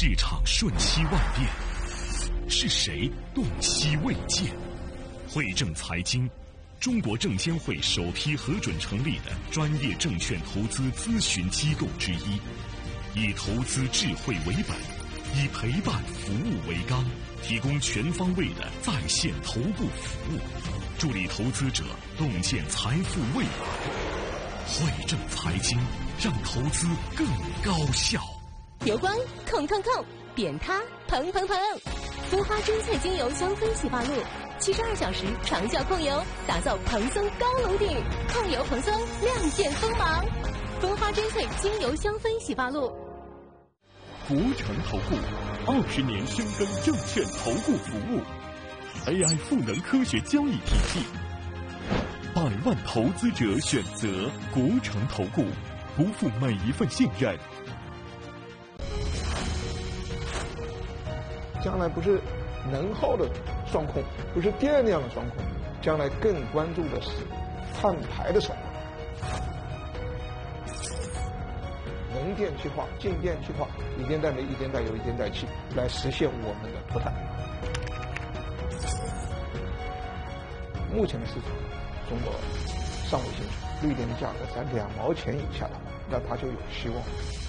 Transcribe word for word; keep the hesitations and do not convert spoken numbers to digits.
市场瞬息万变，是谁洞悉未见？汇正财经，中国证监会首批核准成立的专业证券投资咨询机构之一，以投资智慧为本，以陪伴服务为纲，提供全方位的在线投顾服务，助力投资者洞见财富未来。汇正财经，让投资更高效。 油光控控控，扁塌砰砰砰，蜂花珍萃精油香氛洗发露，七十二小时长效控油，打造蓬松高颅顶，控油蓬松，亮剑锋芒。蜂花珍萃精油香氛洗发露。 国诚投顾二十年深耕证券投顾服务 ，A I 赋能科学交易体系，百万投资者选择国诚投顾，不负每一份信任。 将来不是能耗的双控，不是电量的双控，将来更关注的是碳排的双控。能电气化、静电气化，一电带煤、一电带油、一电带气，来实现我们的脱碳。目前的市场，中国尚未形成，绿电的价格在两毛钱以下的话，那它就有希望。